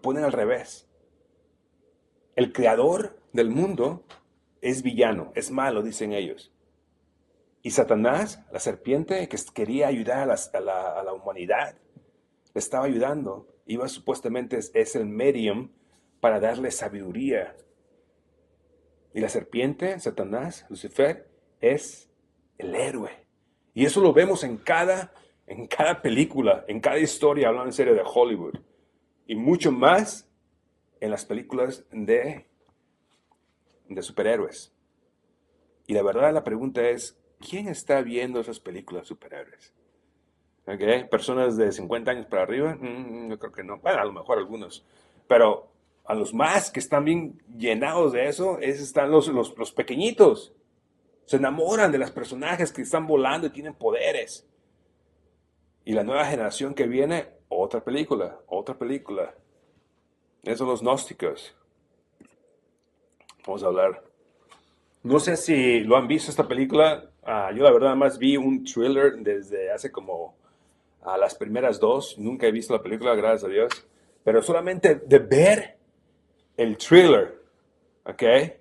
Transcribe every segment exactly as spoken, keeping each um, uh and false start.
ponen al revés. El creador del mundo es villano, es malo, dicen ellos. Y Satanás, la serpiente que quería ayudar a, las- a la, a la humanidad, le estaba ayudando. Iba supuestamente es, es el medium para darle sabiduría. Y la serpiente, Satanás, Lucifer, es el héroe. Y eso lo vemos en cada, en cada película, en cada historia, hablando en serio, de Hollywood. Y mucho más en las películas de, de superhéroes. Y la verdad, la pregunta es, ¿quién está viendo esas películas de superhéroes? ¿Ok? ¿Personas de cincuenta años para arriba? Mm, yo creo que no. Bueno, a lo mejor algunos. Pero a los más que están bien llenados de eso, es, están los, los, los pequeñitos. Se enamoran de los personajes que están volando y tienen poderes. Y la nueva generación que viene, otra película, otra película. Esos son los gnósticos. Vamos a hablar. No sé si lo han visto esta película. Ah, yo la verdad nada más vi un thriller desde hace como a las primeras dos. Nunca he visto la película, gracias a Dios. Pero solamente de ver el thriller, ¿ok?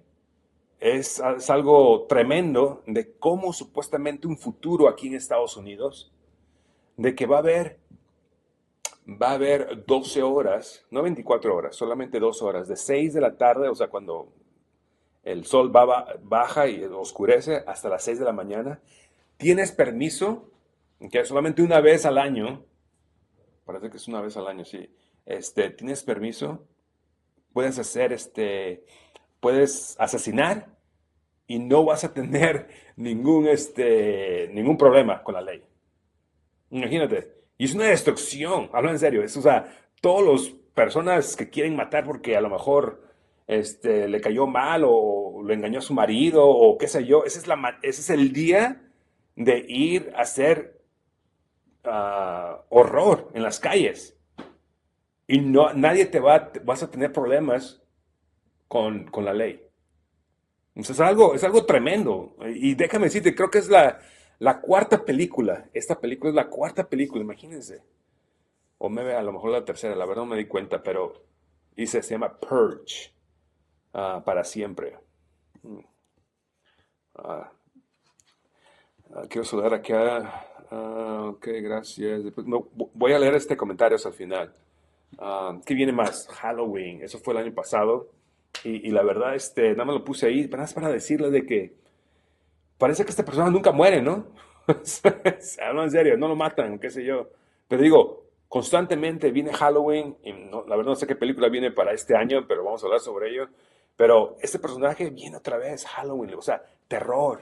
Es, es algo tremendo de cómo supuestamente un futuro aquí en Estados Unidos, de que va a haber, va a haber doce horas, no veinticuatro horas, solamente dos horas, de seis de la tarde, o sea, cuando el sol va, baja y oscurece, hasta las seis de la mañana. Tienes permiso, que solamente una vez al año, parece que es una vez al año, sí, este, tienes permiso, puedes hacer, este, puedes asesinar y no vas a tener ningún, este, ningún problema con la ley. Imagínate. Y es una destrucción, hablo en serio. Es, o sea, todas las personas que quieren matar porque a lo mejor este, le cayó mal o lo engañó a su marido o qué sé yo, ese es, la, ma- ese es el día de ir a hacer ah, horror en las calles. Y no, nadie te va, te- vas a tener problemas con, con la ley. Entonces, es algo, es algo tremendo. Y déjame decirte, creo que es la, la cuarta película. Esta película es la cuarta película, imagínense. O me ve a lo mejor la tercera, la verdad no me di cuenta, pero dice, se llama Purge, ah, para siempre. Ah, ah, quiero saludar acá. Ah, ok, gracias. Después- no, voy a leer este comentario hasta el final. Ah, ¿qué viene más? Halloween, eso fue el año pasado. Y, y la verdad, este, nada más lo puse ahí, nada más para decirle de que parece que esta persona nunca muere, ¿no? Hablo en serio, no lo matan, qué sé yo. Pero digo, constantemente viene Halloween, y no- la verdad no sé qué película viene para este año, pero vamos a hablar sobre ello. Pero este personaje viene otra vez, Halloween, o sea, terror.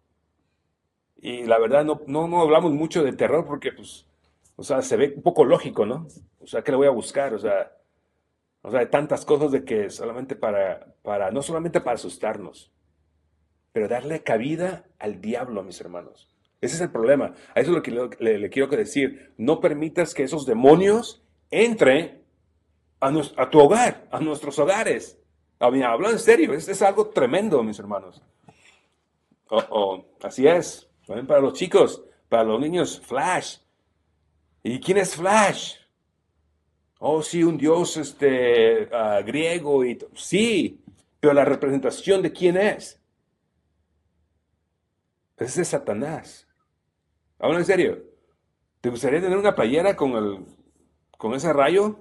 Y la verdad no, no, no hablamos mucho de terror porque, pues, o sea, se ve un poco lógico, ¿no? O sea, ¿qué le voy a buscar? O sea, o sea, hay tantas cosas de que solamente para, para, no solamente para asustarnos, pero darle cabida al diablo, mis hermanos. Ese es el problema. A eso es lo que le, le- le quiero que decir. No permitas que esos demonios entren a, nos- a tu hogar, a nuestros hogares. A mí, hablo en serio, es, es algo tremendo, mis hermanos. Oh, oh, así es. También para los chicos, para los niños, Flash. ¿Y quién es Flash? Oh, sí, un dios este, ah, griego. Y t- sí, pero la representación de quién es. Es de Satanás. Hablo en serio. ¿Te gustaría tener una playera con el, con ese rayo?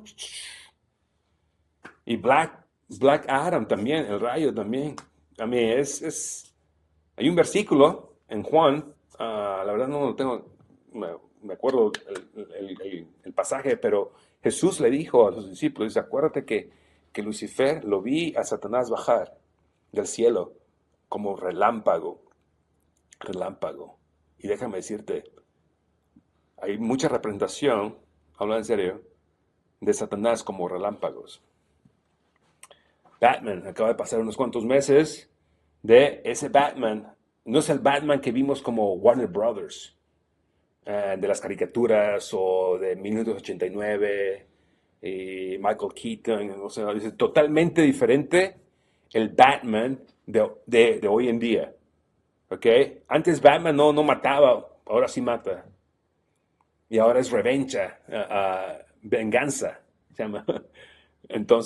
Y Black, Black Adam también, el rayo también. A mí es, es, hay un versículo en Juan, ah, la verdad no lo tengo, me, me acuerdo el, el- el- el pasaje, pero Jesús le dijo a sus discípulos, dice, acuérdate que, que Lucifer lo vi a Satanás bajar del cielo como relámpago, relámpago. Y déjame decirte, hay mucha representación, habla en serio, de Satanás como relámpagos. Batman, acaba de pasar unos cuantos meses de ese Batman. No es el Batman que vimos como Warner Brothers, eh, de las caricaturas o de mil novecientos ochenta y nueve, y Michael Keaton, o sea, es totalmente diferente el Batman de, de, de hoy en día. ¿Ok? Antes Batman no, no mataba, ahora sí mata. Y ahora es revancha, uh, uh, venganza, se llama. Entonces,